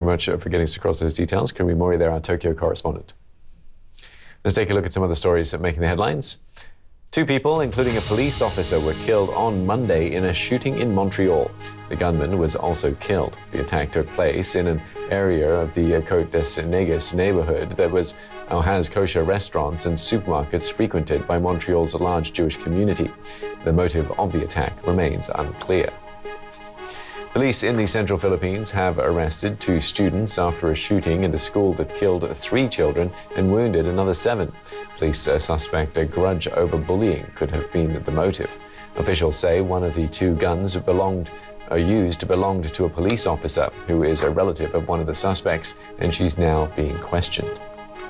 much for getting us across those details. Kurumi Mori there, our Tokyo correspondent. Let's take a look at some of the stories making the headlines. 2 people, including a police officer, were killed on Monday in a shooting in Montreal. The gunman was also killed. The attack took place in an area of the Côte des Nègres neighborhood that has kosher restaurants and supermarkets frequented by Montreal's large Jewish community. The motive of the attack remains unclear. Police in the central Philippines have arrested 2 students after a shooting in a school that killed 3 children and wounded another 7. Police suspect a grudge over bullying could have been the motive. Officials say one of the 2 guns belonged to a police officer who is a relative of one of the suspects, and she's now being questioned.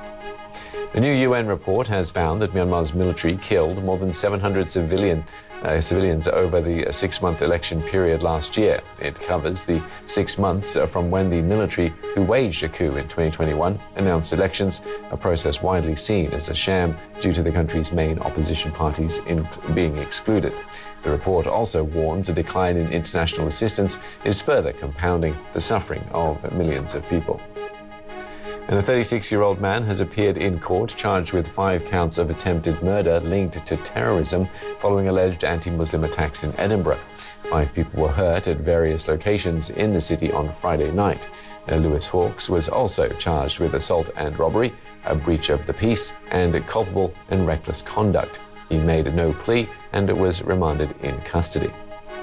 A new UN report has found that Myanmar's military killed more than 700 civilians over the 6-month election period last year. It covers the 6 months from when the military, who waged a coup in 2021, announced elections, a process widely seen as a sham due to the country's main opposition parties being excluded. The report also warns a decline in international assistance is further compounding the suffering of millions of people. And a 36-year-old man has appeared in court charged with 5 counts of attempted murder linked to terrorism following alleged anti-Muslim attacks in Edinburgh. 5 people were hurt at various locations in the city on Friday night. Lewis Hawkes was also charged with assault and robbery, a breach of the peace, and culpable and reckless conduct. He made no plea and was remanded in custody.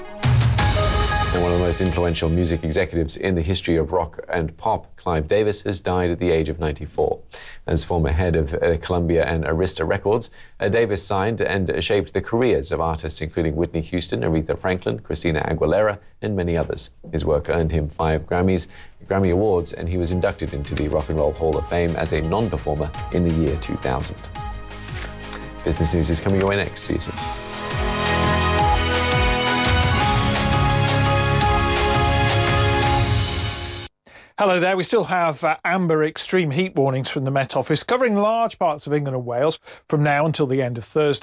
And one of the most influential music executives in the history of rock and pop, Clive Davis, has died at the age of 94. As former head of Columbia and Arista Records, Davis signed and shaped the careers of artists including Whitney Houston, Aretha Franklin, Christina Aguilera, and many others. His work earned him 5 Grammy Awards, and he was inducted into the Rock and Roll Hall of Fame as a non-performer in the year 2000. Business News is coming your way next. See you soon. Hello there. We still have amber extreme heat warnings from the Met Office covering large parts of England and Wales from now until the end of Thursday.